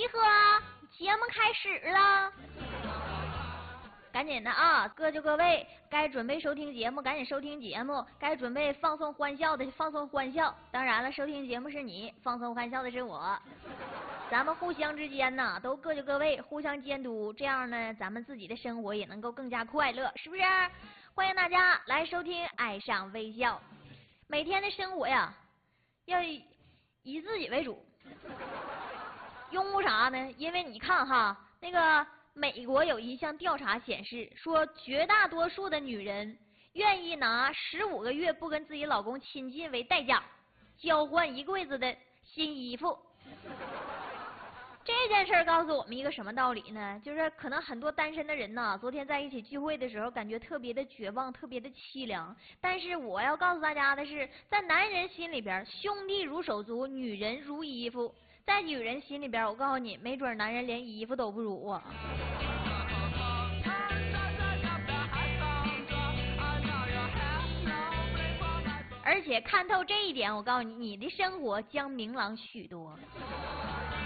集合，节目开始了。赶紧的啊，各就各位，该准备收听节目赶紧收听节目，该准备放松欢笑的放松欢笑。当然了，收听节目是你，放松欢笑的是我。咱们互相之间呢，都各就各位，互相监督，这样呢，咱们自己的生活也能够更加快乐，是不是？欢迎大家来收听《爱上微笑》。每天的生活呀，要以自己为主。因为啥呢？因为你看哈，那个美国有一项调查显示，说绝大多数的女人愿意拿15个月不跟自己老公亲近为代价，交换一柜子的新衣服。这件事儿告诉我们一个什么道理呢？就是可能很多单身的人呢，昨天在一起聚会的时候，感觉特别的绝望，特别的凄凉。但是我要告诉大家的是，在男人心里边，兄弟如手足，女人如衣服。在女人心里边，我告诉你，没准男人连衣服都不如啊。而且看透这一点，我告诉你，你的生活将明朗许多。